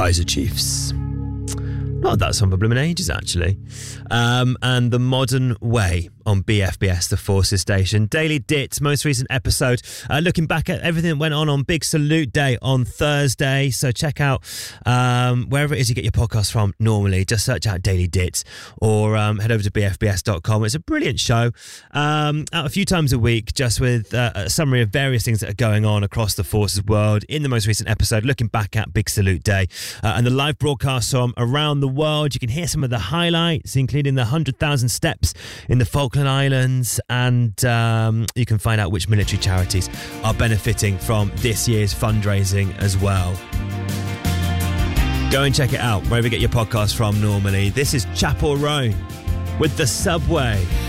Kaiser Chiefs. Not that song for blooming ages, actually. And The Modern Way on BFBS, the Forces station. Daily Dit's most recent episode, looking back at everything that went on Big Salute Day on Thursday. So check out wherever it is you get your podcast from normally. Just search out Daily Dit or head over to bfbs.com. It's a brilliant show. Out a few times a week, just with a summary of various things that are going on across the Forces world. In the most recent episode, looking back at Big Salute Day and the live broadcasts from around the world. You can hear some of the highlights, including the 100,000 steps in the Falkland Islands, and you can find out which military charities are benefiting from this year's fundraising as well. Go and check it out wherever you get your podcast from normally. This is Chapel Roan with The Subway.